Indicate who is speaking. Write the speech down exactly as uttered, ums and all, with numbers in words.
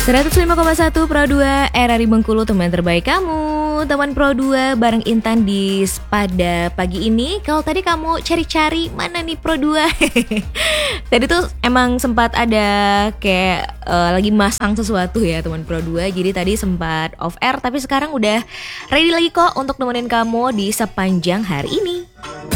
Speaker 1: seratus lima koma satu Pro dua R R I Bengkulu, teman terbaik kamu. Teman Pro dua bareng Intan di pada pagi ini. Kalau tadi kamu cari-cari mana nih Pro dua. Tadi tuh emang sempat ada kayak uh, lagi masang sesuatu ya teman Pro dua. Jadi tadi sempat off air, tapi sekarang udah ready lagi kok untuk nemenin kamu di sepanjang hari ini.